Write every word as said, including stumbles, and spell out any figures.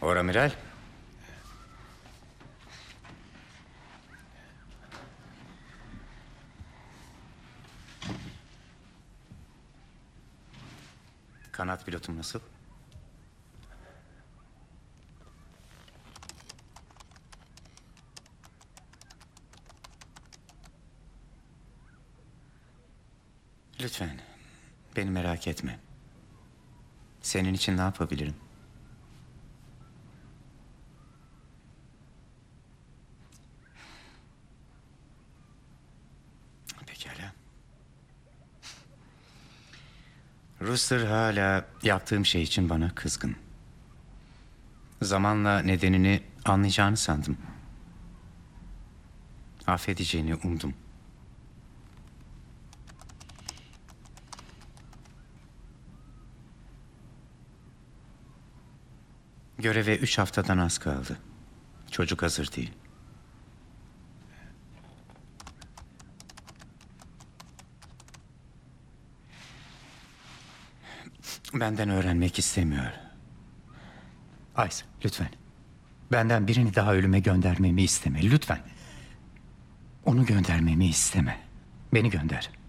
Oramiral. Kanat pilotum nasıl? Lütfen, beni merak etme. Senin için ne yapabilirim? Pekala. Rooster hala yaptığım şey için bana kızgın. Zamanla nedenini anlayacağını sandım. Affedeceğini umdum. Göreve üç haftadan az kaldı. Çocuk hazır değil. Benden öğrenmek istemiyor. Ice, lütfen. Benden birini daha ölüme göndermemi isteme, lütfen. Onu göndermemi isteme. Beni gönder.